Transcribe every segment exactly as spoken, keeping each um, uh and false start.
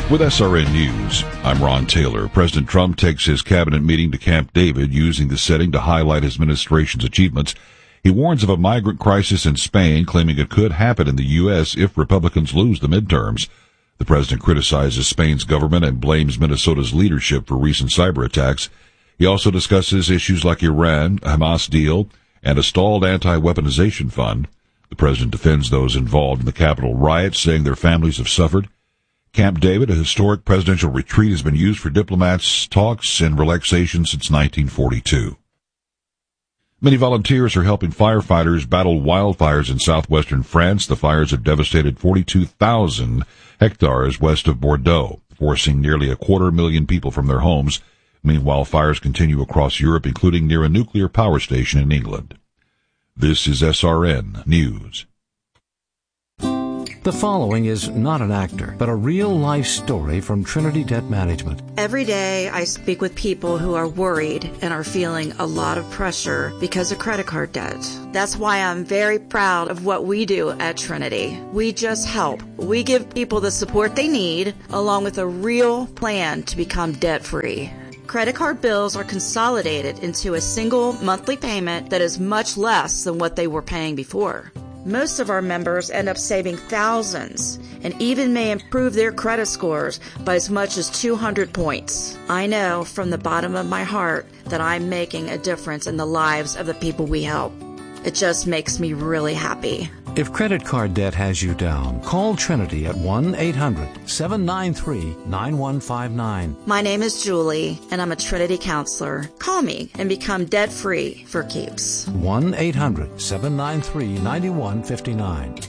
With S R N News, I'm Ron Taylor. President Trump takes his cabinet meeting to Camp David, using the setting to highlight his administration's achievements. He warns of a migrant crisis in Spain, claiming it could happen in the U S if Republicans lose the midterms. The president criticizes Spain's government and blames Minnesota's leadership for recent cyber attacks. He also discusses issues like Iran, a Hamas deal, and a stalled anti-weaponization fund. The president defends those involved in the Capitol riots, saying their families have suffered. Camp David, a historic presidential retreat, has been used for diplomats, talks, and relaxation since nineteen forty-two. Many volunteers are helping firefighters battle wildfires in southwestern France. The fires have devastated forty-two thousand hectares west of Bordeaux, forcing nearly a quarter million people from their homes. Meanwhile, fires continue across Europe, including near a nuclear power station in England. This is S R N News. The following is not an actor, but a real-life story from Trinity Debt Management. Every day I speak with people who are worried and are feeling a lot of pressure because of credit card debt. That's why I'm very proud of what we do at Trinity. We just help. We give people the support they need, along with a real plan to become debt-free. Credit card bills are consolidated into a single monthly payment that is much less than what they were paying before. Most of our members end up saving thousands and even may improve their credit scores by as much as two hundred points. I know from the bottom of my heart that I'm making a difference in the lives of the people we help. It just makes me really happy. If credit card debt has you down, call Trinity at one eight hundred seven nine three nine one five nine. My name is Julie, and I'm a Trinity counselor. Call me and become debt-free for keeps. one eight hundred seven nine three nine one five nine.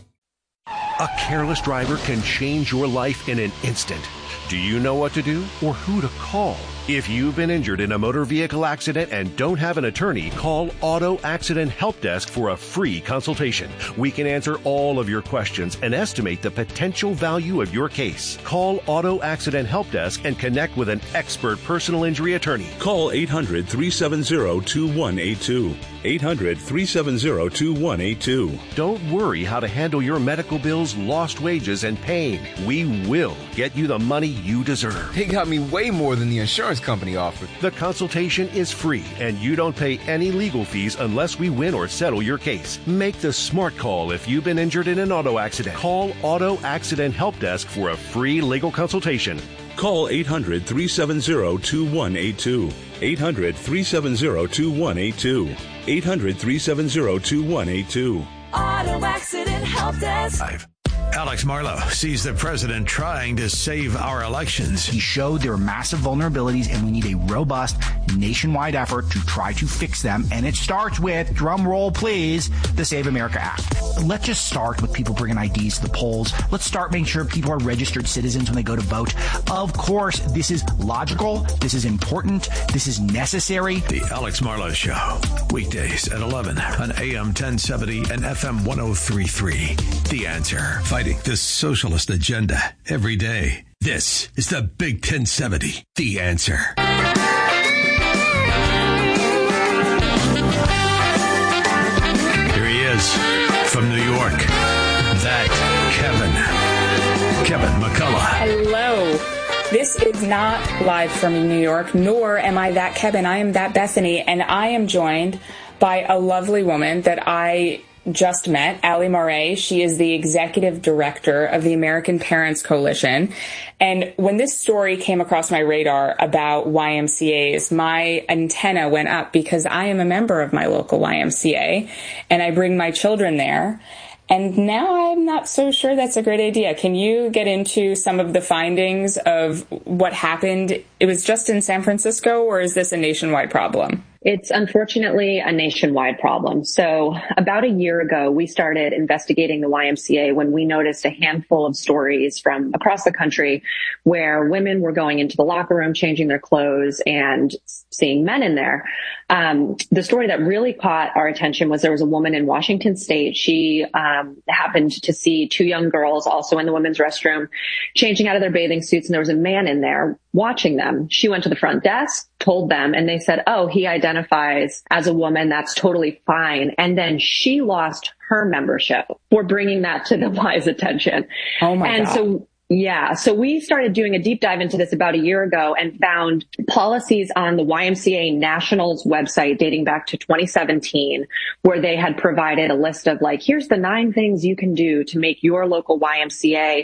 A careless driver can change your life in an instant. Do you know what to do or who to call? If you've been injured in a motor vehicle accident and don't have an attorney, call Auto Accident Help Desk for a free consultation. We can answer all of your questions and estimate the potential value of your case. Call Auto Accident Help Desk and connect with an expert personal injury attorney. Call eight hundred three seven zero two one eight two. eight hundred three seven zero two one eight two. Don't worry how to handle your medical bills, lost wages, and pain. We will get you the money you deserve. They got me way more than the insurance company offered. The consultation is free, and you don't pay any legal fees unless we win or settle your case. Make the smart call if you've been injured in an auto accident. Call Auto Accident Help Desk for a free legal consultation. Call eight hundred three seven zero two one eight two. eight hundred three seven zero two one eight two. eight hundred three seven zero two one eight two. Auto Accident Help Desk. Alex Marlow sees the president trying to save our elections. He showed there are massive vulnerabilities, and we need a robust nationwide effort to try to fix them. And it starts with, drum roll please, the Save America Act. Let's just start with people bringing I Ds to the polls. Let's start making sure people are registered citizens when they go to vote. Of course, this is logical. This is important. This is necessary. The Alex Marlow Show, weekdays at eleven on A M ten seventy and F M one oh three point three. The Answer. Fighting the socialist agenda every day. This is the Big ten seventy. The Answer. Here he is from New York. That Kevin. Kevin McCullough. Hello. This is not live from New York, nor am I that Kevin. I am that Bethany, and I am joined by a lovely woman that I just met, Allie Murray. She is the executive director of the American Parents Coalition. And when this story came across my radar about Y M C As, my antenna went up because I am a member of my local Y M C A and I bring my children there. And now I'm not so sure that's a great idea. Can you get into some of the findings of what happened? It was just in San Francisco, or is this a nationwide problem? It's unfortunately a nationwide problem. So about a year ago, we started investigating the Y M C A when we noticed a handful of stories from across the country where women were going into the locker room, changing their clothes, and seeing men in there. Um, the story that really caught our attention was there was a woman in Washington State. She um, happened to see two young girls also in the women's restroom changing out of their bathing suits, and there was a man in there watching them. She went to the front desk, told them, and they said, oh, he identifies as a woman. That's totally fine. And then she lost her membership for bringing that to the Y's attention. Oh my and God. so Yeah. So we started doing a deep dive into this about a year ago and found policies on the Y M C A National's website dating back to twenty seventeen, where they had provided a list of like, here's the nine things you can do to make your local Y M C A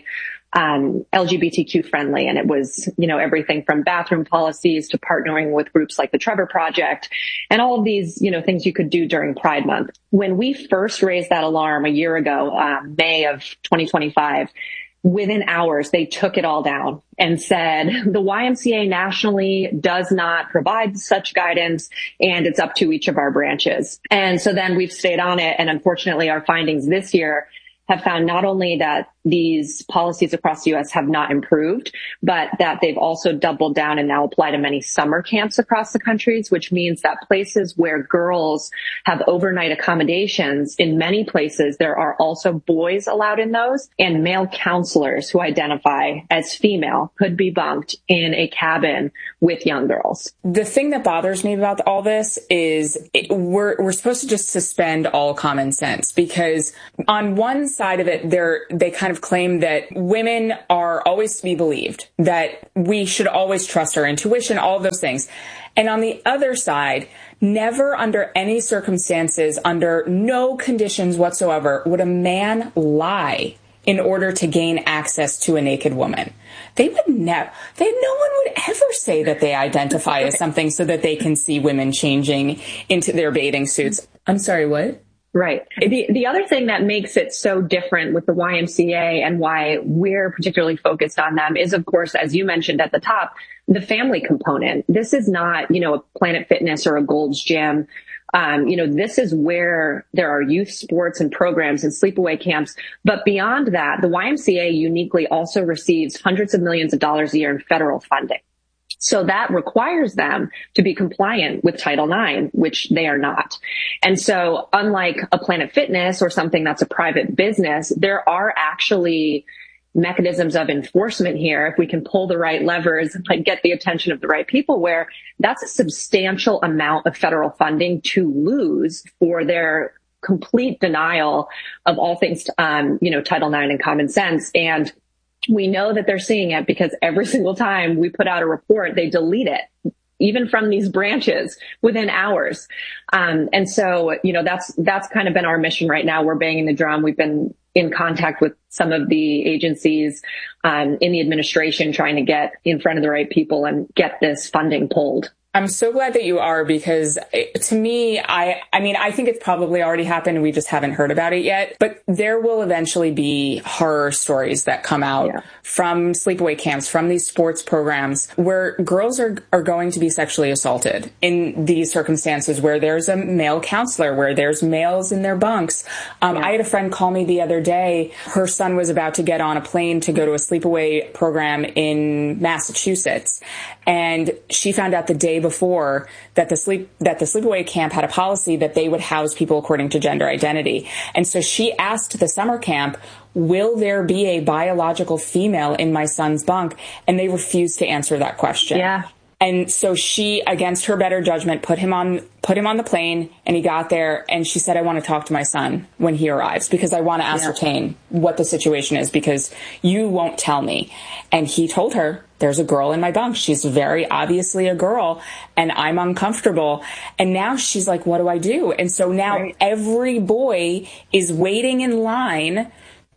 um, L G B T Q friendly. And it was, you know, everything from bathroom policies to partnering with groups like the Trevor Project and all of these, you know, things you could do during Pride Month. When we first raised that alarm a year ago, um, May of twenty twenty-five, within hours, they took it all down and said the Y M C A nationally does not provide such guidance and it's up to each of our branches. And so then we've stayed on it. And unfortunately, our findings this year have found not only that these policies across the U S have not improved, but that they've also doubled down and now apply to many summer camps across the countries, which means that places where girls have overnight accommodations, in many places, there are also boys allowed in those, and male counselors who identify as female could be bunked in a cabin with young girls. The thing that bothers me about all this is it, we're, we're supposed to just suspend all common sense, because on one side of it, they're, they kind of claim that women are always to be believed, that we should always trust our intuition, all of those things. And on the other side, never under any circumstances, under no conditions whatsoever, would a man lie in order to gain access to a naked woman. They would never, they, no one would ever say that they identify as something so that they can see women changing into their bathing suits. I'm sorry, what? Right. The the other thing that makes it so different with the Y M C A and why we're particularly focused on them is, of course, as you mentioned at the top, the family component. This is not, you know, a Planet Fitness or a Gold's Gym. Um, you know, this is where there are youth sports and programs and sleepaway camps. But beyond that, the Y M C A uniquely also receives hundreds of millions of dollars a year in federal funding. So that requires them to be compliant with Title nine, which they are not. And so unlike a Planet Fitness or something that's a private business, there are actually mechanisms of enforcement here. If we can pull the right levers, like get the attention of the right people, where that's a substantial amount of federal funding to lose for their complete denial of all things, um, you know, Title nine and common sense. And we know that they're seeing it because every single time we put out a report, they delete it, even from these branches within hours. Um, and so, you know, that's, that's kind of been our mission right now. We're banging the drum. We've been in contact with some of the agencies, um, in the administration, trying to get in front of the right people and get this funding pulled. I'm so glad that you are, because it, to me, I, I mean, I think it's probably already happened and we just haven't heard about it yet, but there will eventually be horror stories that come out yeah. from sleepaway camps, from these sports programs where girls are, are going to be sexually assaulted in these circumstances where there's a male counselor, where there's males in their bunks. Um, yeah. I had a friend call me the other day. Her son was about to get on a plane to go to a sleepaway program in Massachusetts. And she found out the day before that the sleep that the sleepaway camp had a policy that they would house people according to gender identity. And so she asked the summer camp, will there be a biological female in my son's bunk? And they refused to answer that question. Yeah. And so she, against her better judgment, put him on put him on the plane, and he got there, and she said, I want to talk to my son when he arrives because I want to ascertain yeah. what the situation is, because you won't tell me. And he told her, there's a girl in my bunk. She's very obviously a girl, and I'm uncomfortable. And now she's like, what do I do? And so now right. every boy is waiting in line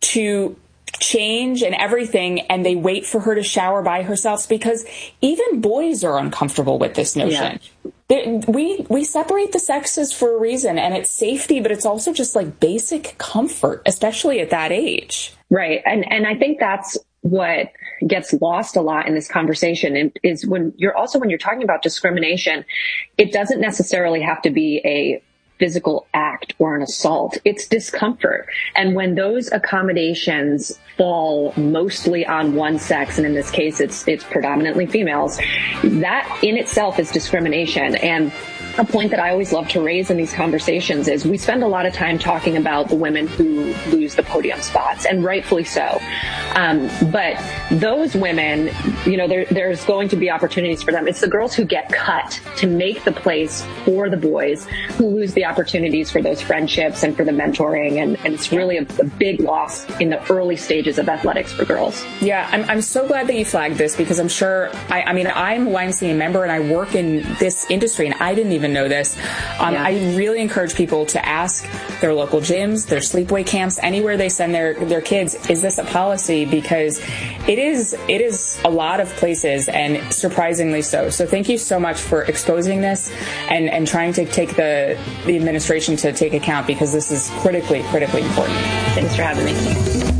to change and everything, and they wait for her to shower by herself, because even boys are uncomfortable with this notion. Yeah. They, we we separate the sexes for a reason, and it's safety, but it's also just like basic comfort, especially at that age. Right. And and I think that's what gets lost a lot in this conversation, and is when you're also when you're talking about discrimination, it doesn't necessarily have to be a physical act or an assault. It's discomfort. And when those accommodations fall mostly on one sex, and in this case, it's, it's predominantly females, that in itself is discrimination. And a point that I always love to raise in these conversations is we spend a lot of time talking about the women who lose the podium spots, and rightfully so. Um, but those women, you know, there, there's going to be opportunities for them. It's the girls who get cut to make the place for the boys who lose the opportunities for those friendships and for the mentoring. And, and it's really a, a big loss in the early stages of athletics for girls. Yeah, I'm, I'm so glad that you flagged this, because I'm sure, I, I mean, I'm a Y M C A member and I work in this industry, and I didn't even know this. Um, yeah. I really encourage people to ask their local gyms, their sleepaway camps, anywhere they send their, their kids, is this a policy? Because it is, it is a lot of places, and surprisingly so. So thank you so much for exposing this and, and trying to take the, the administration to take account, because this is critically, critically important. Thanks for having me.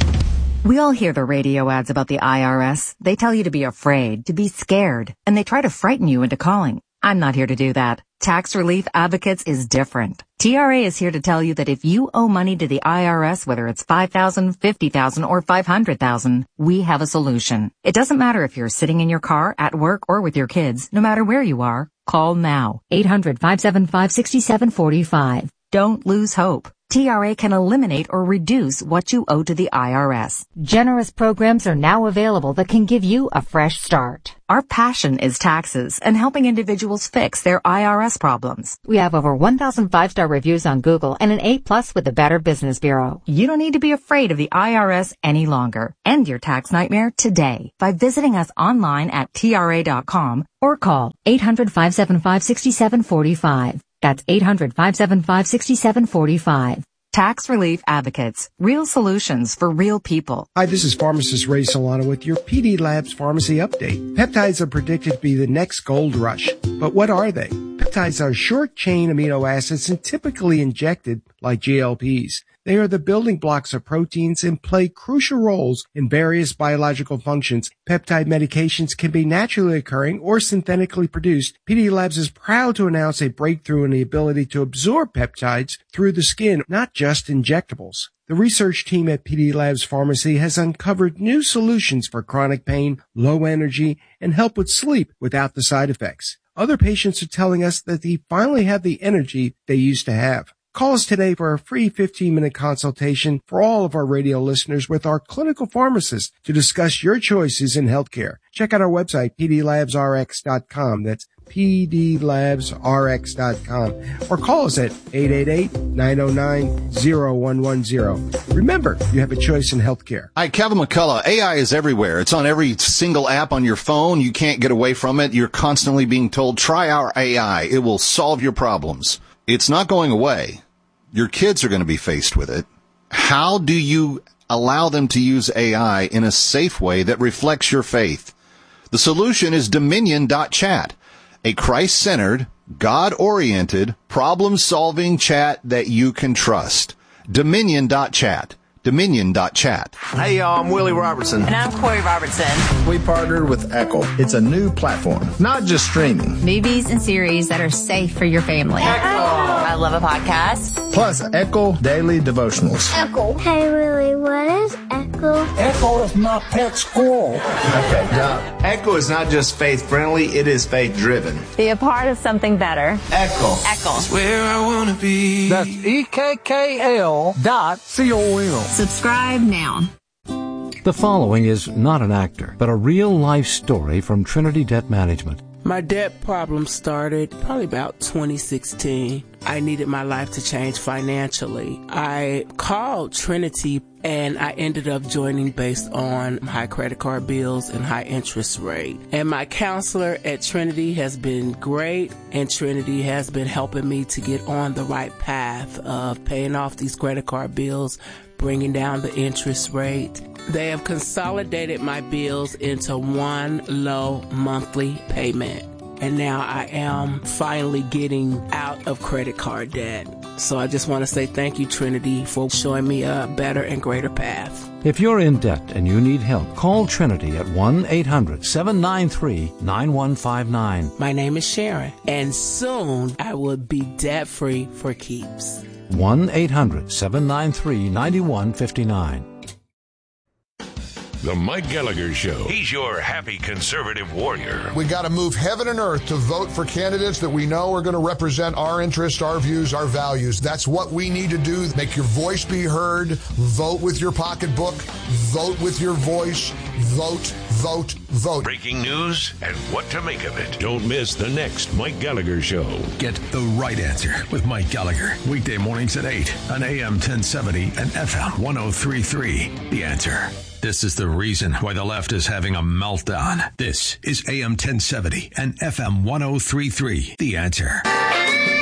We all hear the radio ads about the I R S. They tell you to be afraid, to be scared, and they try to frighten you into calling. I'm not here to do that. Tax Relief Advocates is different. T R A is here to tell you that if you owe money to the I R S, whether it's five thousand dollars, fifty thousand dollars, or five hundred thousand dollars, we have a solution. It doesn't matter if you're sitting in your car, at work, or with your kids. No matter where you are, call now. eight hundred, five seven five, six seven four five. Don't lose hope. T R A can eliminate or reduce what you owe to the I R S. Generous programs are now available that can give you a fresh start. Our passion is taxes and helping individuals fix their I R S problems. We have over one thousand five-star reviews on Google and an A plus with the Better Business Bureau. You don't need to be afraid of the I R S any longer. End your tax nightmare today by visiting us online at T R A dot com or call eight hundred, five seven five, six seven four five. That's eight hundred, five seven five, six seven four five. Tax Relief Advocates. Real solutions for real people. Hi, this is pharmacist Ray Solano with your P D Labs Pharmacy Update. Peptides are predicted to be the next gold rush. But what are they? Peptides are short-chain amino acids and typically injected like G L Ps. They are the building blocks of proteins and play crucial roles in various biological functions. Peptide medications can be naturally occurring or synthetically produced. P D Labs is proud to announce a breakthrough in the ability to absorb peptides through the skin, not just injectables. The research team at P D Labs Pharmacy has uncovered new solutions for chronic pain, low energy, and help with sleep without the side effects. Other patients are telling us that they finally have the energy they used to have. Call us today for a free fifteen-minute consultation for all of our radio listeners with our clinical pharmacist to discuss your choices in healthcare. Check out our website, P D labs R X dot com. That's P D labs R X dot com. Or call us at eight eight eight, nine oh nine, oh one one oh. Remember, you have a choice in healthcare. Hi, Kevin McCullough. A I is everywhere. It's on every single app on your phone. You can't get away from it. You're constantly being told, try our A I. It will solve your problems. It's not going away. Your kids are going to be faced with it. How do you allow them to use A I in a safe way that reflects your faith? The solution is Dominion dot chat, a Christ-centered, God-oriented, problem-solving chat that you can trust. Dominion dot chat. Dominion dot chat. Hey, y'all, I'm Willie Robertson. And I'm Corey Robertson. We partnered with Echo. It's a new platform, not just streaming. Movies and series that are safe for your family. Echo. I love a podcast. Plus, Echo Daily Devotionals. Echo. Hey, Willie, what is Echo? Echo is my pet squirrel. Okay, now, Echo is not just faith-friendly, it is faith-driven. Be a part of something better. Echo. Echo. It's where I want to be. That's E K K L dot C O M. Subscribe now. The following is not an actor, but a real-life story from Trinity Debt Management. My debt problem started probably about twenty sixteen. I needed my life to change financially. I called Trinity and I ended up joining based on high credit card bills and high interest rate. And my counselor at Trinity has been great, and Trinity has been helping me to get on the right path of paying off these credit card bills, bringing down the interest rate. They have consolidated my bills into one low monthly payment. And now I am finally getting out of credit card debt. So I just want to say thank you, Trinity, for showing me a better and greater path. If you're in debt and you need help, call Trinity at one eight hundred, seven nine three, nine one five nine. My name is Sharon, and soon I will be debt-free for keeps. one eight hundred, seven nine three, nine one five nine. The Mike Gallagher Show. He's your happy conservative warrior. We got to move heaven and earth to vote for candidates that we know are going to represent our interests, our views, our values. That's what we need to do. Make your voice be heard. Vote with your pocketbook. Vote with your voice. Vote, vote, vote. Breaking news and what to make of it. Don't miss the next Mike Gallagher Show. Get the right answer with Mike Gallagher. Weekday mornings at eight on A M ten seventy and F M ten thirty-three. The Answer. This is the reason why the left is having a meltdown. This is A M ten seventy and F M ten thirty-three. The Answer.